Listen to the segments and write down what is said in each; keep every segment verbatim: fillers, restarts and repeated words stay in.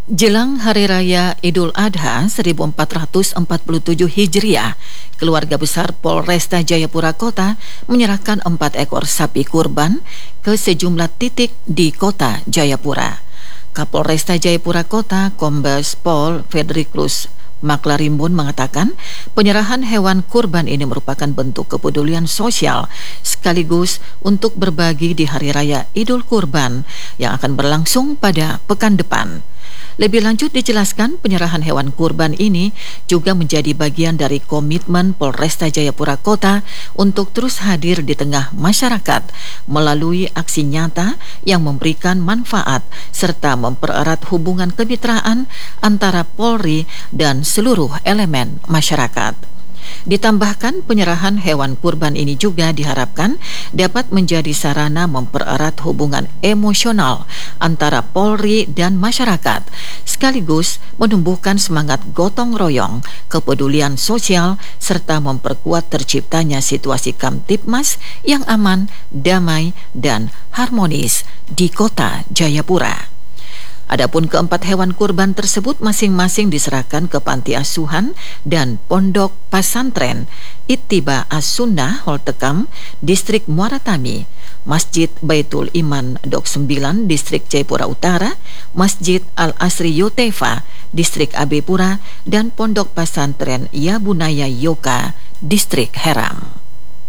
Jelang Hari Raya Idul Adha seribu empat ratus empat puluh tujuh Hijriah, keluarga besar Polresta Jayapura Kota menyerahkan empat ekor sapi kurban ke sejumlah titik di kota Jayapura. Kapolresta Jayapura Kota, Kombes Pol Fedrikus Maklarimbun mengatakan penyerahan hewan kurban ini merupakan bentuk kepedulian sosial sekaligus untuk berbagi di Hari Raya Idul Kurban yang akan berlangsung pada pekan depan. Lebih lanjut dijelaskan penyerahan hewan kurban ini juga menjadi bagian dari komitmen Polresta Jayapura Kota untuk terus hadir di tengah masyarakat melalui aksi nyata yang memberikan manfaat serta mempererat hubungan kemitraan antara Polri dan seluruh elemen masyarakat. Ditambahkan penyerahan hewan kurban ini juga diharapkan dapat menjadi sarana mempererat hubungan emosional antara Polri dan masyarakat, sekaligus menumbuhkan semangat gotong royong, kepedulian sosial, serta memperkuat terciptanya situasi Kamtibmas yang aman, damai, dan harmonis di kota Jayapura. Adapun keempat hewan kurban tersebut masing-masing diserahkan ke Panti Asuhan dan Pondok Pasantren Ittiba As-Sunnah Holtekam, Distrik Muara Tami, Masjid Baitul Iman Dok sembilan, Distrik Jayapura Utara, Masjid Al-Asri Yotefa, Distrik Abepura, dan Pondok Pasantren Yabunaya Yoka, Distrik Heram.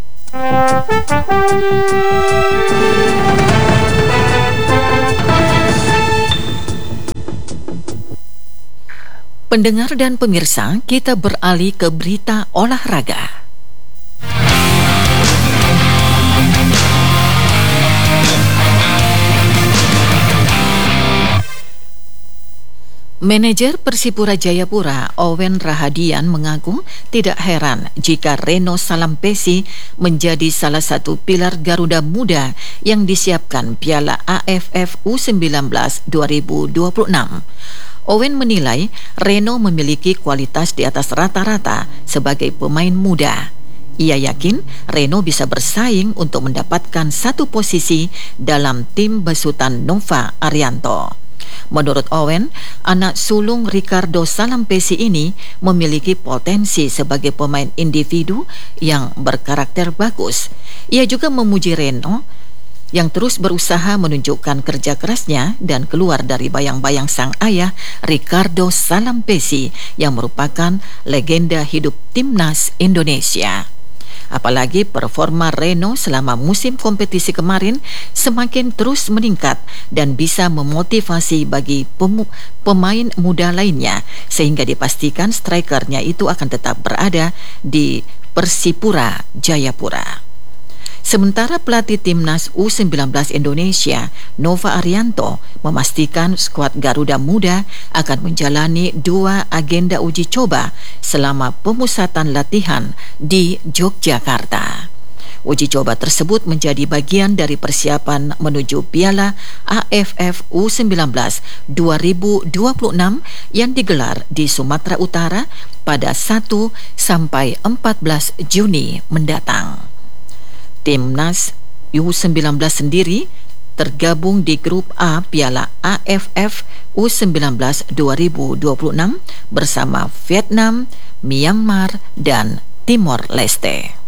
Pendengar dan pemirsa, kita beralih ke berita olahraga. Manajer Persipura Jayapura, Owen Rahadian, mengaku tidak heran jika Reno Salampesi menjadi salah satu pilar Garuda Muda yang disiapkan Piala A F F U sembilan belas dua ribu dua puluh enam. Owen menilai Reno memiliki kualitas di atas rata-rata sebagai pemain muda. Ia yakin Reno bisa bersaing untuk mendapatkan satu posisi dalam tim besutan Nova Arianto. Menurut Owen, anak sulung Ricardo Salampesi ini memiliki potensi sebagai pemain individu yang berkarakter bagus. Ia juga memuji Reno yang terus berusaha menunjukkan kerja kerasnya dan keluar dari bayang-bayang sang ayah Ricardo Salampesi yang merupakan legenda hidup timnas Indonesia. Apalagi performa Reno selama musim kompetisi kemarin semakin terus meningkat dan bisa memotivasi bagi pemain muda lainnya, sehingga dipastikan strikernya itu akan tetap berada di Persipura Jayapura. Sementara pelatih timnas U sembilan belas Indonesia, Nova Arianto, memastikan skuad Garuda Muda akan menjalani dua agenda uji coba selama pemusatan latihan di Yogyakarta. Uji coba tersebut menjadi bagian dari persiapan menuju Piala A F F U sembilan belas dua ribu dua puluh enam yang digelar di Sumatera Utara pada satu sampai empat belas Juni mendatang. Timnas U sembilan belas sendiri tergabung di grup A Piala A F F U sembilan belas dua ribu dua puluh enam bersama Vietnam, Myanmar, dan Timor Leste.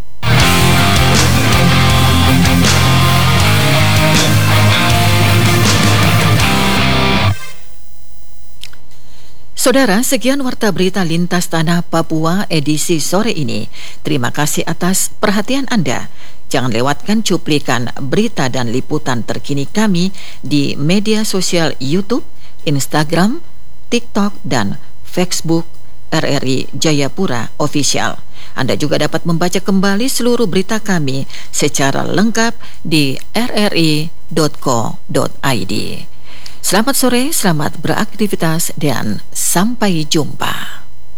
Saudara, sekian warta berita lintas tanah Papua edisi sore ini. Terima kasih atas perhatian Anda. Jangan lewatkan cuplikan berita dan liputan terkini kami di media sosial YouTube, Instagram, TikTok, dan Facebook R R I Jayapura Official. Anda juga dapat membaca kembali seluruh berita kami secara lengkap di r r i dot co dot i d. Selamat sore, selamat beraktivitas, dan sampai jumpa.